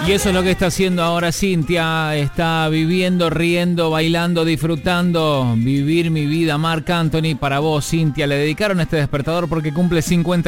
Y eso es lo que está haciendo ahora Cintia. Está viviendo, riendo, bailando, disfrutando. Vivir mi vida. Marc Anthony, para vos, Cintia. Le dedicaron este despertador porque cumple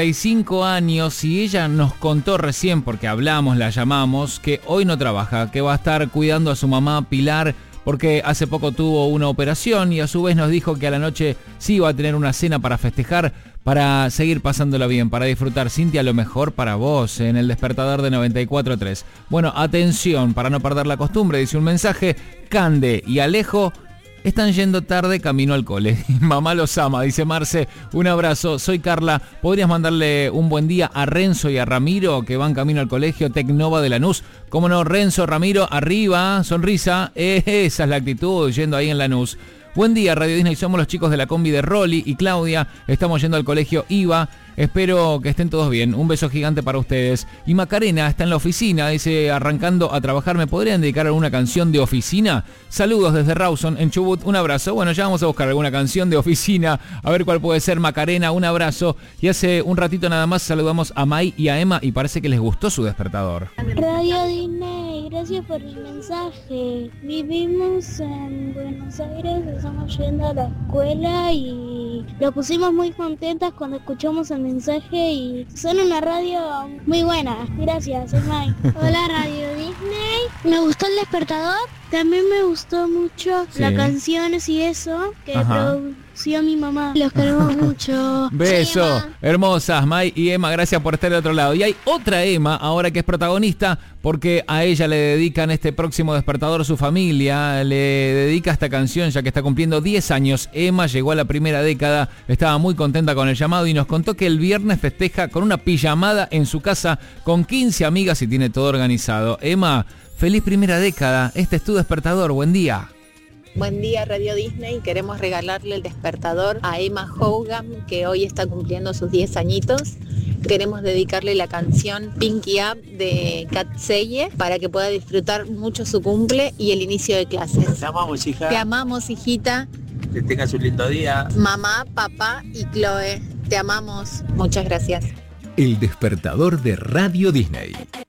55 años y ella nos contó recién, porque hablamos, la llamamos, que hoy no trabaja, que va a estar cuidando a su mamá Pilar porque hace poco tuvo una operación y a su vez nos dijo que a la noche sí va a tener una cena para festejar, para seguir pasándola bien, para disfrutar. Cintia, lo mejor para vos en el despertador de 94.3. Bueno, atención, para no perder la costumbre, dice un mensaje, Cande y Alejo están yendo tarde camino al cole. Mamá los ama, dice Marce. Un abrazo, soy Carla. ¿Podrías mandarle un buen día a Renzo y a Ramiro que van camino al colegio Tecnova de Lanús? ¿Cómo no? Renzo, Ramiro, arriba, sonrisa. Esa es la actitud, yendo ahí en Lanús. Buen día, Radio Disney, somos los chicos de la combi de Rolly y Claudia, estamos yendo al colegio IVA, espero que estén todos bien, un beso gigante para ustedes. Y Macarena está en la oficina, dice, arrancando a trabajar, ¿me podrían dedicar alguna canción de oficina? Saludos desde Rawson, en Chubut, un abrazo. Bueno, ya vamos a buscar alguna canción de oficina, a ver cuál puede ser. Macarena, un abrazo. Y hace un ratito nada más saludamos a Mai y a Emma y parece que les gustó su despertador. Radio Disney, gracias por el mensaje. Vivimos en Buenos Aires, estamos yendo a la escuela y lo pusimos muy contentas cuando escuchamos el mensaje y son una radio muy buena. Gracias, soy Mai. Hola Radio Disney, me gustó el despertador, también me gustó mucho las canciones y eso que produció mi mamá. Los queremos mucho. Beso, Emma. Hermosas, Mai y Emma, gracias por estar del otro lado. Y hay otra Emma ahora que es protagonista porque a ella le dedican este próximo despertador su familia, le dedica esta canción ya que está cumpliendo 10 años. Emma llegó a la primera década, estaba muy contenta con el llamado y nos contó que el viernes festeja con una pijamada en su casa con 15 amigas y tiene todo organizado. Emma, feliz primera década, este es tu despertador, buen día. Buen día Radio Disney, queremos regalarle el despertador a Emma Hogan que hoy está cumpliendo sus 10 añitos. Queremos dedicarle la canción Pinky Up de Cat Seye para que pueda disfrutar mucho su cumple y el inicio de clases. Te amamos, hija. Te amamos, hijita. Que tengas un lindo día. Mamá, papá y Chloe, te amamos. Muchas gracias. El despertador de Radio Disney.